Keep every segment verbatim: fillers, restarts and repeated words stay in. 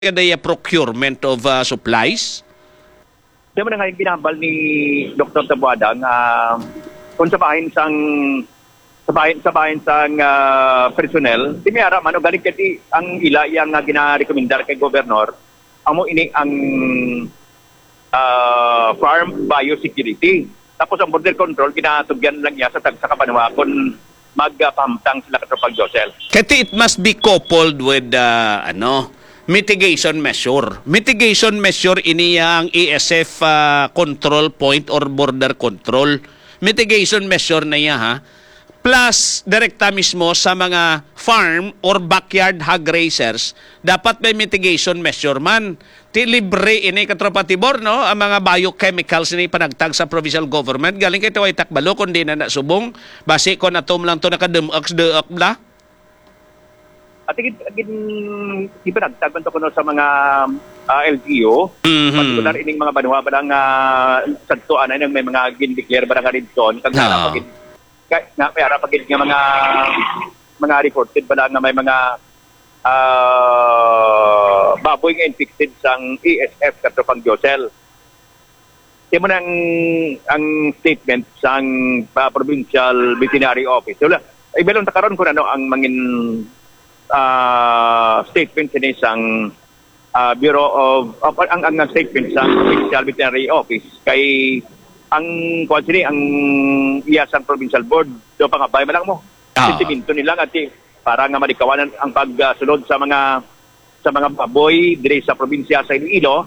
the procurement of uh, supplies? Di mo na nga yung binambal ni Doctor Tabuada nga kung sabahin sang sabahin sabahin sang uh, personnel, di may ara man o galing kati ang ila yang nga ginarekomendar kay gobernador amo ini ang uh, farm biosecurity. Tapos ang border control ginatugyan lang niya sa tag sa Kabanwa kung magpamtang sila katropang Josel. Kati it must be coupled with uh, ano mitigation measure. Mitigation measure ini ang E S F uh, control point or border control. Mitigation measure na iya ha. Plus, direkta mismo sa mga farm or backyard hog raisers, dapat may mitigation measure man. Ti libre ini katropa tibor, no? Ang mga biochemicals ni panagtag sa provincial government. Galing kay Taway Takbalo, kundi na nasubong. Basi ko na tum lang to nakadum-aks-de-ak la. At igin, di ba nagtagman to kuno sa mga uh, L G U, mm-hmm. Partikular ining mga banwa ba lang uh, sadtuan ay may mga gin-declare ba nga rin kag na pagin nga may ara pagin nga mga mga reported ba lang nga may mga uh, baboy nga infected sang E S F katropang Josel. Di mo nang ang statement sang uh, provincial veterinary office. Wala, ibelon ta karon kun ano ang mangin Uh, statement sa isang uh, Bureau of uh, ang ang statement sa Provincial Veterinary Office kay ang kuan sini ang iyasang provincial board do pangabay man lang mo ah. Sentimento nila at para nga malikawanan ang pagsunod sa mga sa mga baboy dire sa probinsya sa Iloilo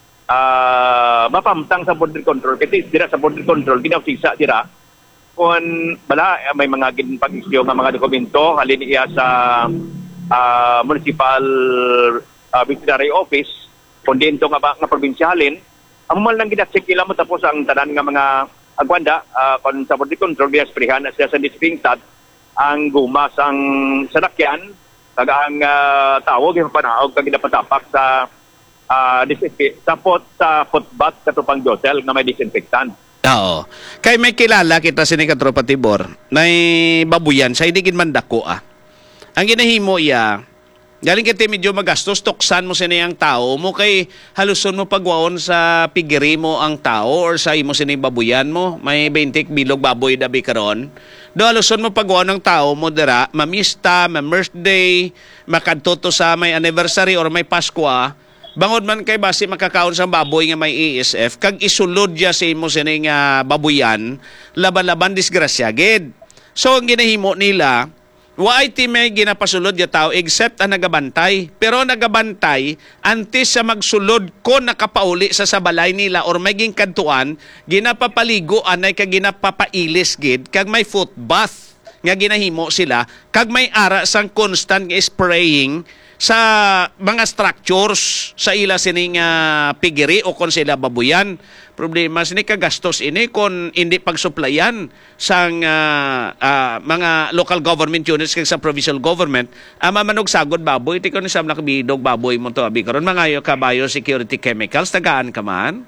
uh, mapamtang sa border control kasi dira sa border control ginausisa dira kung bala may mga ginpag-isyo nga mga dokumento halin iya sa Uh, municipal uh, veterinary office kundi ito nga ba nga probinsyahalin ang mal nang ginacheck nila mo tapos ang tanan nga mga agwanda uh, kung sa border control ginasprihan na siya sa dispingtad ang gumas ang sanakyan kag ang uh, tawag yung panahog kag ginapatapak sa uh, disinfect sa pot sa footbath katupang Josel nga may disinfectant. Oo. Kay may kilala kita sini katropa tibor may babuyan sa hindi mandako ah. Ang ginahimo iya, galing kiti medyo magastos, tuksan mo sinayang tao mo kay haluson mo pagwaon sa pigiri mo ang tao or sa imo sinay babuyan mo, may twenty bilog baboy dabi karon. Do haluson mo pagwaon ng tao mo dira, mamista, ma-birthday, makadto sa may anniversary or may Paskwa, bangod man kay basi makakaon sa baboy nga may E S F, kag isulod ya sa imo sinay nga babuyan, laban-laban disgrasya gid. So ang ginahimo nila, wa ay ti may ginapasulod ya tao except ang nagabantay. Pero nagabantay antes sa magsulod ko nakapauli sa sabalay nila or may ginkantuan, ginapapaligo anay kag ginapapailis gid kag may foot bath nga ginahimo sila kag may ara sang constant spraying sa mga structures sa ila sining uh, pigiri o kon sila babuyan. Problema sini kagastos ini kon hindi pagsuplayan sang uh, uh, mga local government units kag sa provincial government ama manog sagod baboy ti kon sa nakabidog baboy mo to abi karon mga ka biosecurity chemicals tagaan ka man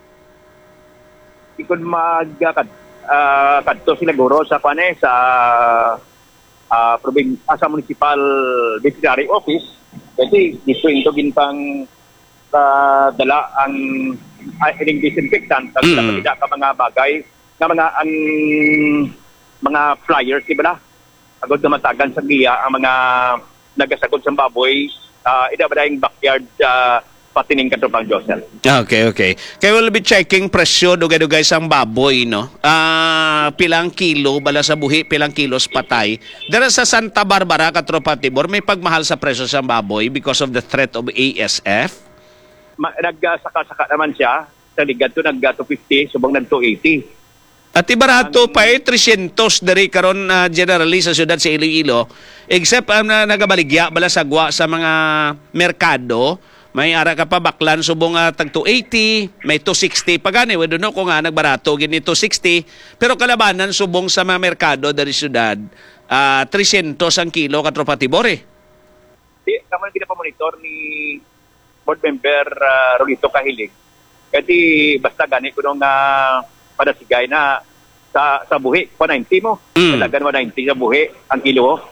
ikon magkad uh, kadto sila guro sa kwane sa uh, provincial sa municipal veterinary office kasi dito ito ginpang uh, dala ang uh, ining disinfectant at mm. tidak ka mga bagay na mga ang mga flyers di ba na agad na matagan sa giya ang mga nagasagod sa baboy uh, ida ba yung backyard uh, patining katupang Josel. Okay, okay. Kaya we'll be checking presyo dugay-dugay sang baboy, no? Ah, uh, pilang kilo bala sa buhi, pilang kilos patay. Dara sa Santa Barbara, katropa tibor, may pagmahal sa presyo sang baboy because of the threat of E S F? Ma- Nagsaka-saka naman siya. Sa ligad to, nag-two fifty, subong nag two eighty. At ibarato um, pa eh, three hundred dari karon uh, generally sa syudad sa Iloilo. Except um, na nagabaligya bala sagwa sa mga merkado. May ara ka pa baklan subong uh, tag two eighty, may two sixty pa gani we no ko nga nagbarato gini two sixty, pero kalabanan subong sa mga merkado dari syudad uh, three hundred ang kilo katropa tibor eh. Di kamo gina pa monitor ni board member uh, Rolito Kahilig. Kasi basta gani ko nung uh, padasigay na sa sa buhi one ninety mo. Mm. Talaga one ninety sa buhi ang kilo.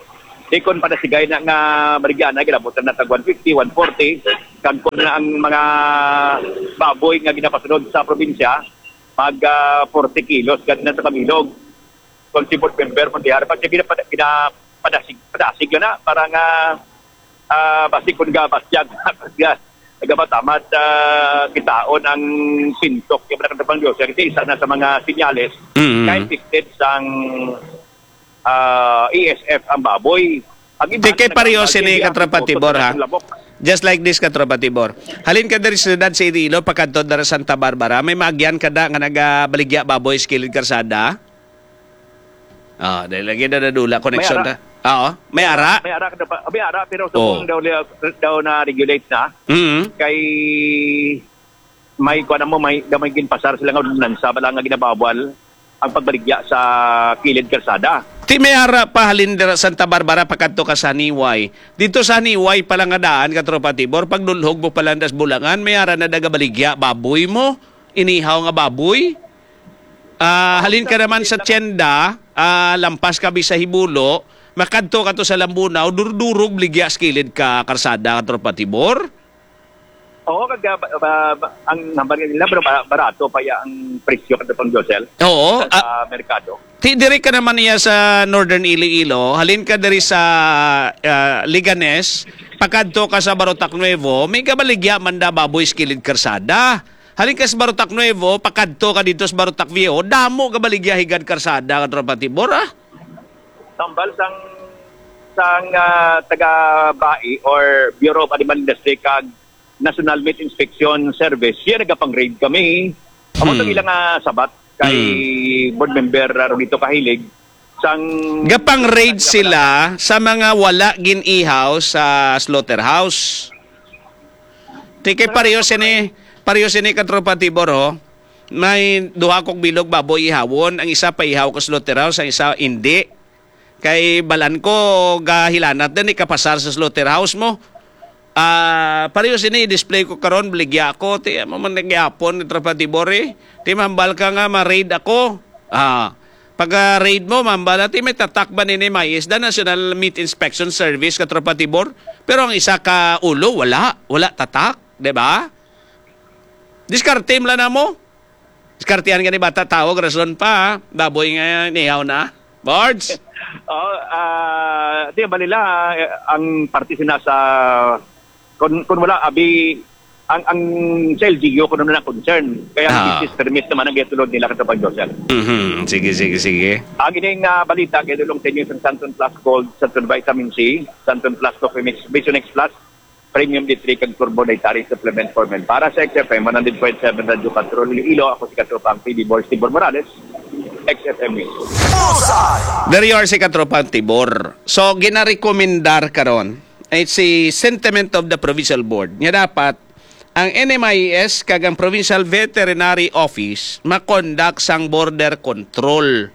Di kon pa na sigay na nga baligya na ginabutan na tag one fifty, one forty. Kag kon na ang mga baboy nga ginapasunod sa probinsya mag uh, forty kilos gad na sa kamilog. Kung si board member mo dihar pa siya ginapada ginapadasig padasig na para nga uh, basig kun gabasyag nagabatamat uh, kitaon ang pintok yung nakatapang Diyos. Kasi isa na sa mga sinyales Mm-hmm. kahit fixed sang uh, E S F ang baboy. Ang iba, Di kay pareho sini nag- Katropa Tibor, ha? labok. Just like this, Katropa Tibor. Halin ka dari sa syudad sa Iloilo, pagkantod dari Santa Barbara, may magyan ka da nga nagabaligya baboy sa kilid karsada. Ah, dahil lagi na nadula connection May ta. Oo, may ara. May ara, ka na pa- may ara pero Oh. subong daw, daw na regulate na. Mm. Kay may kuha na mo, may damay ginpasar sila nga ordinansa, bala nga ginabawal ang pagbaligya sa kilid karsada. Ti may ara pa halin dari Santa Barbara pagkanto ka sa Niway. Dito sa Niway pala nga daan, Katropa Tibor, pag nulhog mo palandas bulangan, may ara na nagabaligya baboy mo, inihaw nga baboy. Ah, halin ka naman sa Tienda, ah, lampas ka bi sa Hibulo, makadto ka to sa Lambunaw, durdurog bligya skilid ka karsada, Katropa Tibor. Oo, kag ba, ba, ba- ang number nila pero ba- barato pa ya ang presyo kada pang Josel Oo, sa ah, merkado. ti diri ka naman niya sa Northern Iloilo, halin ka diri sa ah, Liganes, pakadto ka sa Barotac Nuevo, may kabaligya man da baboy skilid karsada. Halin ka sa Barotac Nuevo, pakadto ka dito sa Barotac Viejo, damo kabaligya higad karsada, Katropa Tibor, ah. Tambal sang sang ah, taga-bai or Bureau of Animal Industry kag National Meat Inspection Service, siya nagapang-raid kami. Amo Hmm. hmm. ilang nga sabat kay board member Rolito Kahilig sang Gapang raid sila sa mga wala ginihaw sa slaughterhouse. Tike pareho sini, pareho sini Katropa Tibor, ho. May duha kong bilog baboy ihawon, ang isa pa ihaw ka slaughterhouse, ang isa hindi. Kay balan ko gahilanat din ikapasar sa slaughterhouse mo. Ah, pareho sini i-display ko karon bligya ko ti mo man nagyapon ni Katropa Tibor, eh. Ti mambal ka nga ma-raid ako. Ah, pag uh, raid mo, mambala, ti may tatakban ni may isda National Meat Inspection Service, Katropa Tibor. Pero ang isa ka ulo, wala. Wala tatak, di ba? Diskartim lang na mo. Diskartihan ka ni bata tawag, rason pa, ha? Baboy nga nihaw na. Boards? oh, ah di ba nila eh, ang parte sina sa kun, kun wala abi ang ang sa L G U kuno na concern. Kaya ang Ah. business permit naman ang gitulod nila kada pang Josel. Mhm. Sige, sige, sige. Ang ining uh, balita kay dulong sa inyo sa Santon Plus Gold, Santon Vitamin C, Santon Plus Coffee Mix, Visionex Plus, Premium D three kag Turbo Dietary Supplement for Men. Para sa X F M one hundred point seven Radio Control Ilo, ako si Katropang P D Boys Tibor Morales, X F M News. There you are si Katropa Tibor. So, ginarekomendar karon ay si sentiment of the Provincial Board. Nga dapat, ang N M I S kag ang Provincial Veterinary Office makondak sang border control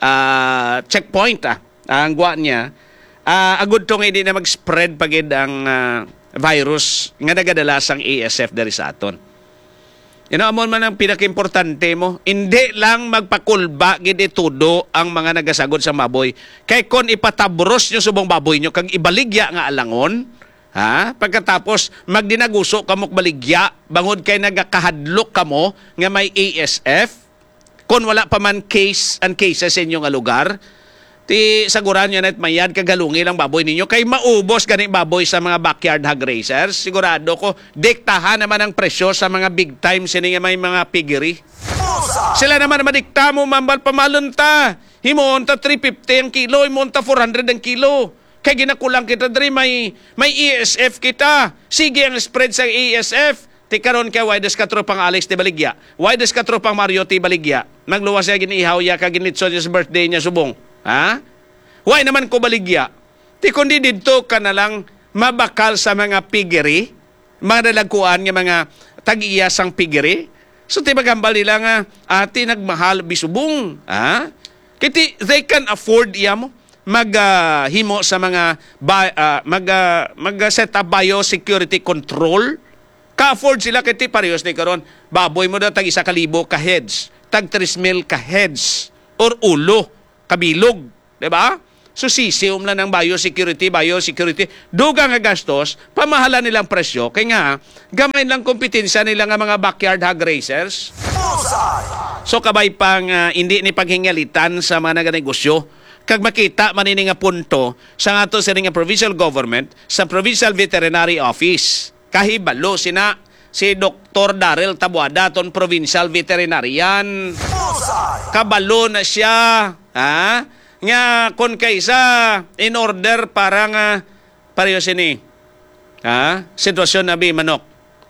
ah, checkpoint ah, ang gwa niya. Ah, agud tong hindi na mag-spread pagid ang ah, virus nga nagadala sang A S F diri sa aton. You know, amon man ang pinaka-importante mo, hindi lang magpakulba gid itudo ang mga nagasagod sa baboy. Kay kon ipatabros nyo subong baboy nyo kag ibaligya nga alangon, ha? Pagkatapos magdinaguso kamok baligya, bangod kay nagakahadlok kamo nga may A S F, kon wala pa man case and cases sa inyong lugar, ti saguran nyo na mayad kagalungi lang baboy ninyo kay maubos gani baboy sa mga backyard hog raisers. Sigurado ko diktahan naman ang presyo sa mga big time sini nga may mga piggery. Sila naman madikta mo mambal pamalunta. Himonta three fifty ang kilo, himonta four hundred ang kilo. Kay ginakulang kita diri may may E S F kita. Sige ang spread sa E S F. Ti karon kay why des katropang Alex ti Baligya. Why des katropang Mario ti Baligya. Magluwas siya giniihaw ya kag ginitson niya sa birthday niya subong. Ha? Why naman ko baligya? Ti kundi dito ka na lang mabakal sa mga piggery, mga nalagkuan nga mga tag-iyasang piggery. So ti magambal nila nga ati nagmahal bisubong, ha? Kiti they can afford iya mo maghimo uh, sa mga uh, mag uh, mag set up biosecurity control. Ka-afford sila kiti parehas ni karon. Baboy mo daw tag isa ka libo ka heads, tag tres mil ka heads or ulo kabilog, di ba? So sisium lang ng biosecurity, biosecurity. Dugang nga gastos, pamahala nilang presyo. Kaya nga, gamay lang kompetensya nila nga mga backyard hog racers. So kabay pang uh, hindi ni paghingalitan sa mga naganegosyo. Kag makita manini nga punto sa nga to sa nga provincial government, sa Provincial Veterinary Office. Kahibalo sina si Doctor Daryl Tabuada ton Provincial Veterinarian. Kabalo na siya, ha? Nga kon kaysa in order para nga pareho sini. Ha? Sitwasyon na bi manok.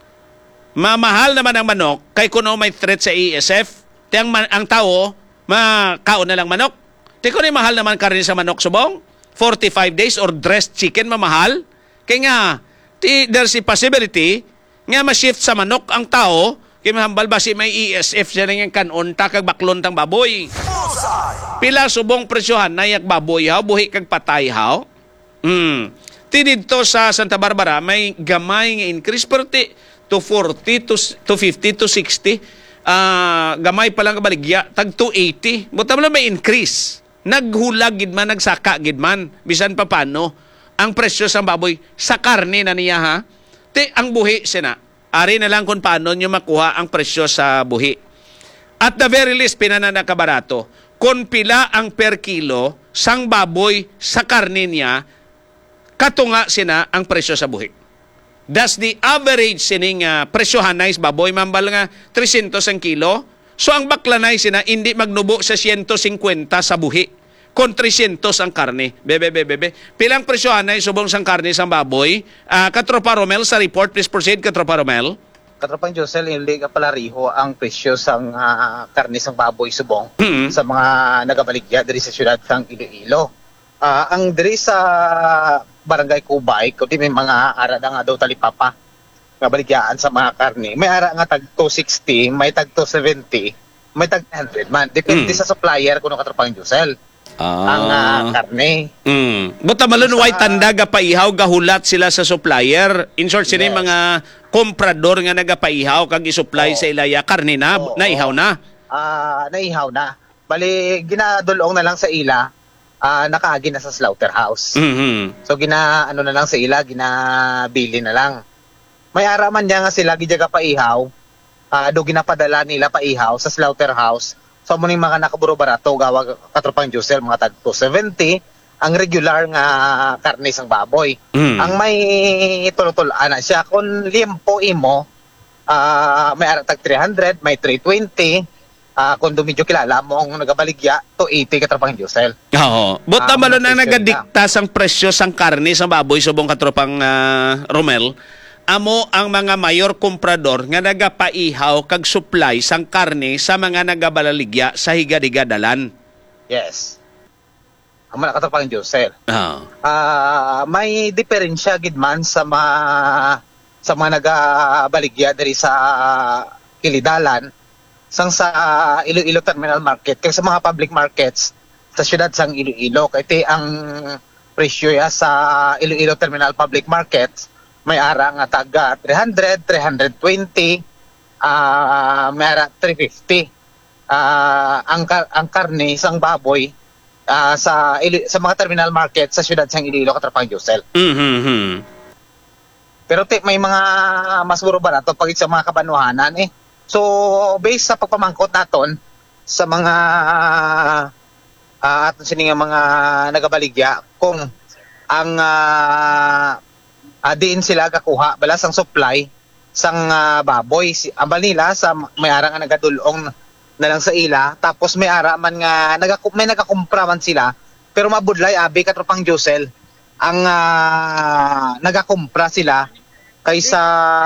Mamahal naman ang manok kay kuno may threat sa E S F. Tiyang man, ang tao makaon na lang manok. Ti kuno mahal naman karne sa manok subong. forty-five days or dressed chicken mamahal. Kaya nga ti, there's a possibility nga ma-shift sa manok ang tao kay mahambal ba si may E S F siya nga kanon ta kag baklon tang baboy. Pila subong presyohan na yak baboy haw, buhi kag patay haw. Hmm. Ti didto sa Santa Barbara may gamay nga increase pero ti to forty to to fifty to sixty uh, gamay pa lang kabaligya tag two eighty. Buta man may increase. Naghulag gid man, nagsaka gid man bisan pa paano ang presyo sa baboy sa karne na niya ha. Ti ang buhi sina. Ari na lang kung paano nyo makuha ang presyo sa buhi. At the very least, pinananakabarato, kung pila ang per kilo sang baboy sa karne niya, katunga sina ang presyo sa buhi. That's the average sining uh, presyohan na is baboy, mambal nga three hundred ang kilo. So ang baklanay sina, hindi magnubo sa one hundred fifty sa buhi. Kung three hundred ang karne. Bebe, bebe, bebe. Pilang presyohan na subong sang karne sang baboy. Uh, Katropa Romel, sa report, please proceed, Katropa Romel. Katropang Josel, hindi ka pala riho ang presyo sang uh, karne sang baboy subong mm-hmm. sa mga nagabaligya diri sa syudad sang Iloilo. Uh, ang diri sa Barangay Kubay, kundi may mga ara nga daw talipapa nga baligyaan sa mga karne. May ara nga tag two sixty, may tag two seventy, may tag one hundred man. Depende mm. sa supplier kuno Katropang Josel. Ah. Ang uh, karne. Mm. Buta malun way tanda gapaihaw gahulat sila sa supplier. In short sila yes. mga komprador nga nagapaihaw kag i-supply oh. sa ilaya karne na oh, naihaw oh. na. Ah, uh, naihaw na. Bali ginadulong na lang sa ila, uh, nakaagi na sa slaughterhouse. Mm-hmm. So gina ano na lang sa ila, ginabili na lang. May araman niya nga sila gidyaga paihaw. Uh, do ginapadala nila paihaw sa slaughterhouse. So muning mga nakaburo barato gawa Katropang Josel mga tag two seventy ang regular nga karne sang baboy. Mm. Ang may tulol-tulan na siya kun limpo imo uh, may ara tag three hundred, may three twenty, uh, kung dumidyo kilala mo ang nagabaligya two eighty Katropang Josel. Oo. But uh, malo na nagadikta sang presyo sang karne sang baboy subong Katropang uh, Romel. Amo ang mga mayor komprador nga nagapaihaw kag supply sang karne sa mga nagabalaligya sa higad-higadalan. Yes. Amo na Katropang Josel. Oh. Uh, may diferensya gid man sa mga sa mga nagabaligya diri sa Kilidalan sang sa Iloilo Terminal Market kay sa mga public markets sa siyudad sang Iloilo kay ti ang presyo ya sa Iloilo Terminal Public Market may ara nga taga three hundred, three twenty, uh, may ara three fifty. Uh, ang kar- ang karne sang baboy uh, sa ili- sa mga terminal market sa siyudad sang Iloilo Katropang Josel. Mm-hmm. Pero te, may mga mas muro barato pag sa mga kabanuhanan eh. So based sa pagpamangkot naton sa mga uh, aton sini nga mga nagabaligya kung ang uh, Uh, diin sila kakuha balas ang supply sang uh, baboy si ambal nila sa may ara nga nagadulong na lang sa ila tapos may ara man nga nagakup may nagakumpra man sila pero mabudlay abi Katropang Josel ang uh, nagakumpra sila kaysa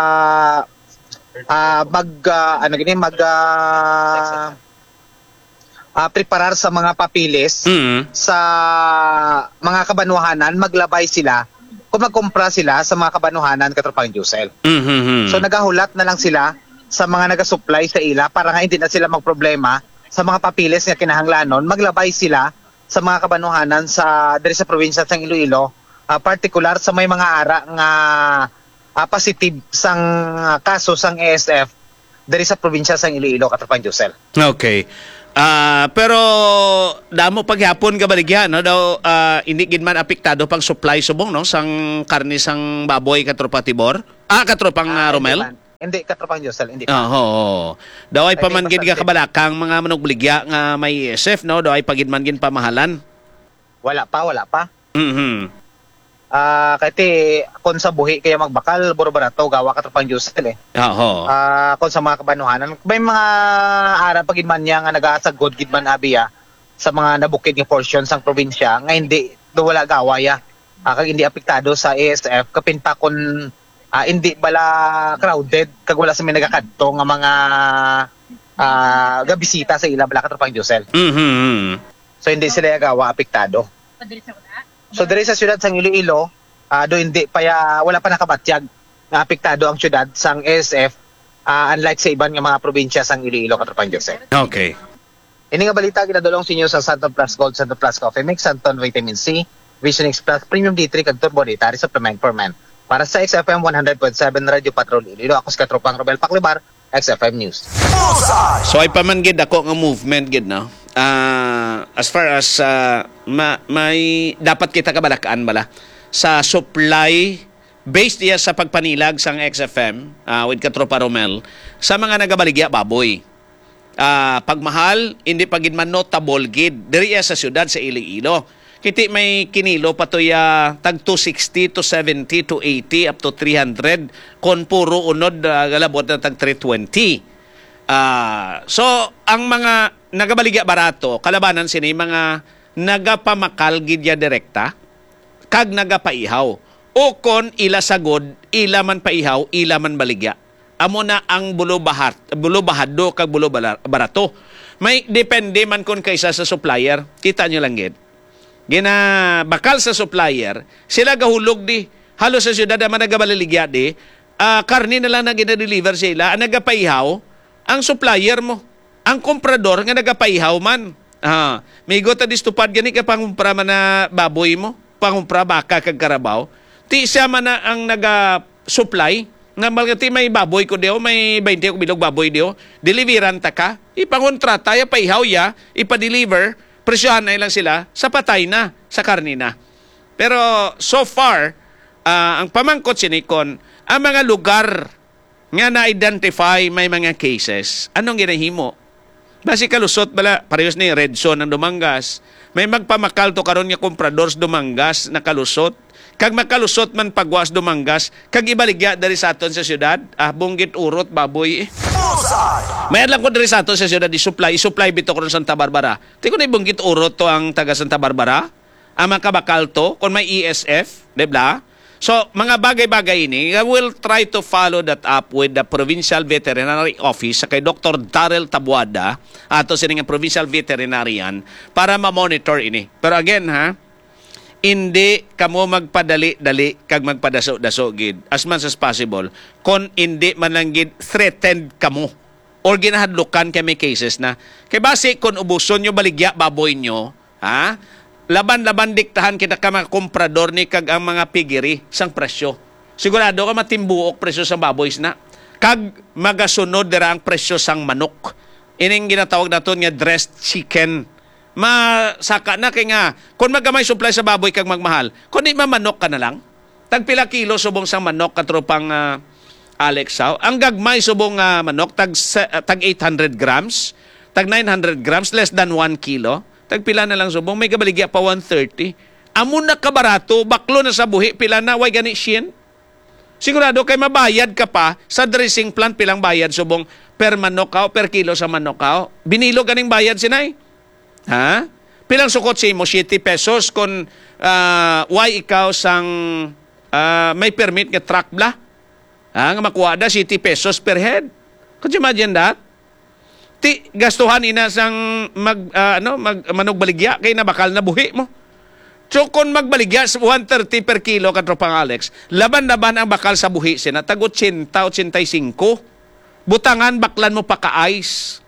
uh, mag uh, ano gini mag uh, uh, preparar sa mga papilis mm-hmm. sa mga kabanuhanan maglabay sila kung magkumpra sila sa mga kabanuhanan Katropang Josel. Mm-hmm. So nagahulat na lang sila sa mga nagasupply sa ila para nga hindi na sila magproblema sa mga papilis nga kinahanglanon, maglabay sila sa mga kabanuhanan sa diri sa probinsya sang Iloilo, uh, particular sa may mga ara nga uh, positive sang uh, kaso sang A S F diri sa probinsya sang Iloilo Katropang Josel. Okay. Ah, pero damo paghapon ka baligya no daw ah, hindi gid man apektado pang supply subong no sang karne sang baboy katropa Tibor. Ah, katropang ah, Romel. Hindi, man. Hindi katropang Josel, hindi Ah, pa. oo. Daw ay Ay, pamangkin bastante. ka kabalakang mga manok baligya nga may E S F no, daw ay pagid man gin pamahalan. Wala pa, wala pa. Mhm. Ah, kati kon sa buhi kaya magbakal buro barato gawa katropang Josel eh. Oo. Ah, kon sa mga kabanuhanan, may mga ara pagid man niya nga nagaasagod gid man abiya sa mga nabukid nga portion sang probinsya nga hindi do wala gawaya. Ah, kag hindi apektado sa A S F kapin pa kon ah, hindi bala crowded kag wala sa may nagakadto nga mga ah gabisita sa ila bala katropang Josel. Mhm. So hindi sila gawa apektado. So diri sa syudad sang Iloilo, ah do hindi pa ya, wala pa nakabatyag nga apektado ang syudad sang A S F, ah, unlike sa iban nga mga probinsya sang Iloilo katropang Joseph. Okay. Ini nga balita ginadulong sa inyo sa Santon Plus Gold, Santon Plus Coffee Mix, Santon Vitamin C, Vision X Plus Premium D three kag Turbo Dietary Supplement for Men. Para sa X F M one hundred point seven Radio Patrol Iloilo, ako si katropang Robel Paclibar, X F M News. So ay paman gid ako nga movement gid no. Ah, as far as ah, ma- may dapat kita kabalakaan bala sa supply based iya sa pagpanilag sang X F M ah, with Katropa Romel sa mga nagabaligya baboy. Ah, pagmahal hindi pa gid man notable gid diri iya sa syudad sa Iloilo. Kiti may kinilo patoya tag two sixty to seventy to eighty up to three hundred kon puro unod uh, galabot na tag three twenty. Ah, so ang mga nagabaligya barato kalabanan sini mga nagapamakal gid ya direkta kag nagapaihaw o kon ila sagod ila man paihaw ila man baligya. Amo na ang bulo bahat bulo bahado kag bulo bala- barato. May depende man kon kaysa sa supplier. Kita nyo lang gid. Gina bakal sa supplier, sila gahulog di halos sa syudad man nagabaligya di, ah, karne na lang na gina-deliver sila, ang nagapaihaw ang supplier mo, ang komprador nga nagapaihaw man. Ah, may gota distupad gani ka pangumpra man na baboy mo, pangumpra baka kag karabaw. Ti siya man na ang naga-supply nga malgati may baboy ko dio, may twenty ko bilog baboy dio, deliveran ta ka, ipangontrata ya paihaw ya, ipa-deliver, presyohan na lang sila sa patay na, sa karne na. Pero so far, ah, ang pamangkot sinikon, ang mga lugar nga na-identify may mga cases, anong ginahimo? Basi kalusot bala, parehas ni red zone ng Dumangas. May magpamakal to karon nga kompradors Dumangas na kalusot. Kag makalusot man pagwas Dumangas, kag ibaligya dari sa aton sa syudad, ah, bunggit urot baboy eh. May adlang ko dari sa aton sa syudad di supply, supply bito ko Santa Barbara. Ti ko na bunggit urot to ang taga Santa Barbara. Ang makabakal to kung may E S F, di ba? So, mga bagay-bagay ini, I will try to follow that up with the Provincial Veterinary Office sa kay Doctor Darrell Tabuada, ato sining Provincial Veterinarian, para ma-monitor ini. Pero again, ha, hindi kamo magpadali-dali kag magpadaso-daso gid as much as possible kon hindi man lang gid threatened kamo or ginahadlukan kay may cases na kay base kon ubuson nyo baligya baboy nyo, ha, laban-laban diktahan kita ka mga komprador ni kag ang mga pigiri sang presyo. Sigurado ka matimbuok presyo sa baboys na. Kag magasunod dira ang presyo sang manok. Ining ginatawag naton nga dressed chicken. Masaka na kay nga kung magamay supply sa baboy kag magmahal, kun di mamanok ka na lang. Tag pila kilo subong sang manok katropang uh, Alex Sao. Ang gagmay subong uh, manok tag uh, tag eight hundred grams, tag nine hundred grams, less than one kilo. Tagpila na lang subong, may kabaligya pa one thirty. Amo na kabarato, baklo na sa buhi, pila na, way gani sien. Sigurado kay mabayad ka pa sa dressing plant pilang bayad subong per manok ka o per kilo sa manok ka. Binilo ganing bayad sinay. Ha? Pilang sukot si mo seventy pesos kung uh, why ikaw sang uh, may permit nga truck bla. Ha? Nga makuha da seventy pesos per head. Could you imagine that? Ti gastuhan ina sang mag uh, ano mag manog baligya kay nabakal na buhi mo. So kung magbaligya one thirty per kilo katropang Alex, laban-laban ang bakal sa buhi sina tag eighty, eighty-five. Butangan baklan mo pa ka-ice.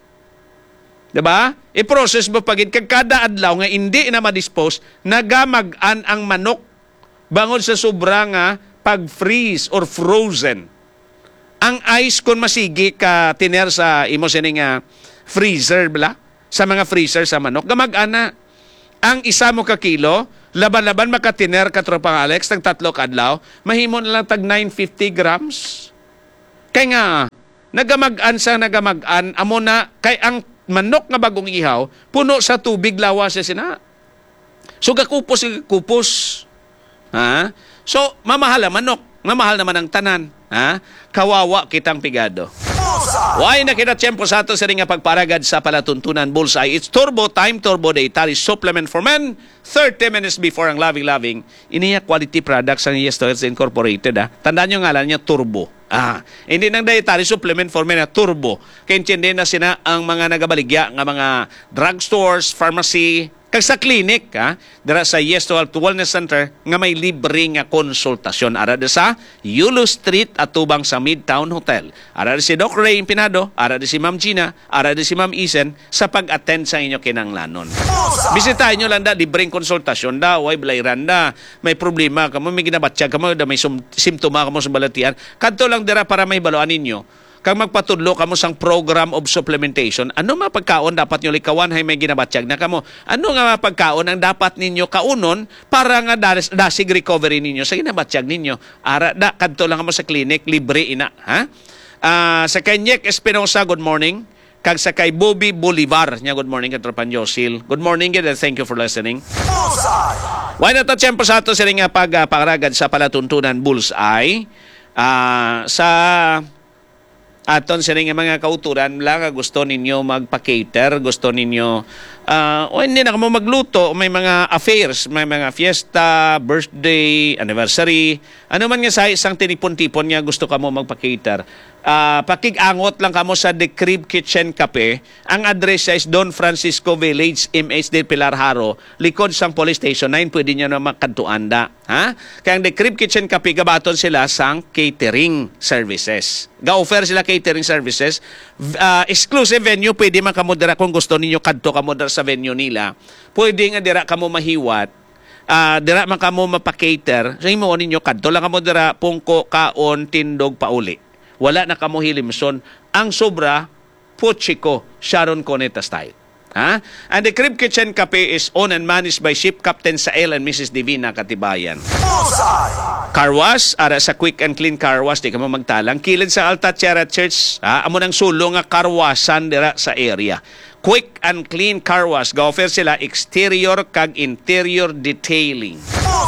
'Di ba? I-process mo pagid kag kada adlaw nga hindi na ma-dispose, nagamag-an ang manok bangod sa sobra nga pag-freeze or frozen. Ang ice kung masigi ka tiner sa imo sining nga freezer bla, sa mga freezer sa manok. Gamag-ana. Ang isa mo ka kilo, laban-laban makatiner ka tropang Alex, tag tatlo kadlaw, mahimo na lang tag nine hundred fifty grams. Kay nga, nagamag-an sa nagamag-an, amo na, kay ang manok nga bagong ihaw, puno sa tubig lawas siya sina. So, gakupos, gakupos. Ha? So, mamahal ang manok. Mamahal naman ang tanan. Ha? Kawawa kitang pigado. Why na kinatsyempo sa ato sa ring nga pagparagad sa palatuntunan Bullseye. It's Turbo Time, Turbo Dietary Supplement for Men. thirty minutes before ang loving-loving. Iniya quality products ang Yes Toilets Incorporated. Ha? Tandaan nyo nga lang niya, Turbo. Ah, hindi nang dietary supplement for men na Turbo. Kaya intindi na sina ang mga nagabaligya nga mga drugstores, pharmacy, kag sa clinic, ha? Dara sa Yes to Health Wellness Center nga may libre nga konsultasyon. Ara da sa Yulo Street at tubang sa Midtown Hotel. Ara da si Doc Ray Impinado, ara da si Ma'am Gina, ara da si Ma'am Isen sa pag-attend sa inyo kinanglanon. Bisitahin nyo lang da, libreng konsultasyon da, way blayran da, may problema kamo, may ginabatsyag kamo, da may sum- simptoma kamo sa balatian. Kadto lang dira para may baloan ninyo. Kang magpatudlo kamo sang program of supplementation, ano nga pagkaon dapat nyo likawan hay may ginabatsyag na kamo? Ano nga pagkaon ang dapat ninyo kaunon para nga das, dasig recovery ninyo sa ginabatsyag ninyo? Ara da kadto lang kamo sa clinic, libre ina, ha? Uh, sa kay Nyek Espinosa, good morning. Kag sa kay Bobby Bolivar, nya good morning katropan Josil. Good morning and thank you for listening. Why not at siyempre sa ato sa ring nga pagparagad sa palatuntunan Bullseye uh, sa aton sa nga mga kauturan lang gusto ninyo magpa-cater, gusto ninyo uh, o hindi na kamo magluto, may mga affairs, may mga fiesta, birthday, anniversary, ano man nga sa isang tinipon-tipon nga gusto kamo magpa-cater. Uh, pakig-angot lang kamo sa The Crib Kitchen Cafe. Ang address is Don Francisco Village, M H D Pilar Haro, likod sang Police Station nine. Pwede nyo na makadtuanda. Ha? Kaya ang The Crib Kitchen Cafe, gabaton sila sang catering services. Ga-offer sila catering services. Uh, exclusive venue, pwede man kamo dira kung gusto ninyo kadto kamo dira sa venue nila. Pwede nga dira kamo mahiwat. Uh, dira man kamo mapa-cater. So imo ninyo kadto lang kamo dira pungko, kaon, tindog, pauli. Wala na kamo hilimson. Ang sobra, Puchiko, Sharon Coneta style. Ha? And the Crib Kitchen Cafe is owned and managed by Ship Captain Sael and Missus Divina Katibayan. Car wash, ara sa quick and clean car wash, di ka mo magtalang. Kilid sa Alta Tierra Church, ha? Amo ng sulo nga car washan dira sa area. Quick and clean car wash, ga-offer sila exterior kag interior detailing.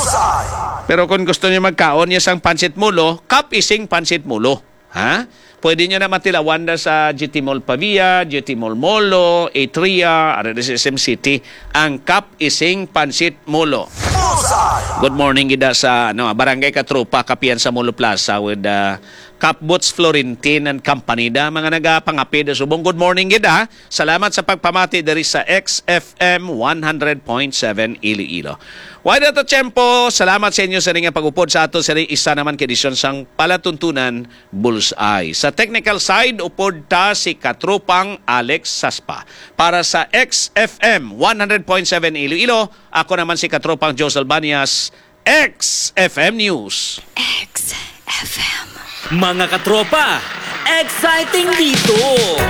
Pero kung gusto niyo magkaon niya sang pansit mulo, kap ising pansit mulo. Ha? Pwede nyo na matilawan na sa G T Mall Pavia, G T Mall Molo, Atria, R S S M City, ang Kap Ising Pansit Molo. Good morning gida sa ano, Barangay Katropa, Kapian sa Molo Plaza with uh, Kap Boots Florentine and Company da, mga nagapangapi da subong. Good morning gida. Salamat sa pagpamati dari sa X F M one hundred point seven Iloilo. Why na to tiyempo? Salamat sa inyo sa ring pag-upod sa ato sa ring isa naman kedisyon sang palatuntunan Bullseye. Sa technical side, upod ta si Katropang Alex Saspa. Para sa X F M one hundred point seven Iloilo, ako naman si Katropang Jose Albanias, X F M News. X F M. Mga katropa, exciting dito!